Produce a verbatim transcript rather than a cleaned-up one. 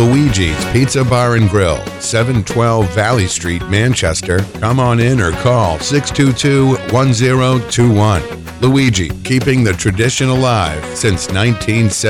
Luigi's Pizza Bar and Grill, seven twelve Valley Street, Manchester. Come on in or call six two two, one zero two one. Luigi, keeping the tradition alive since nineteen seventy.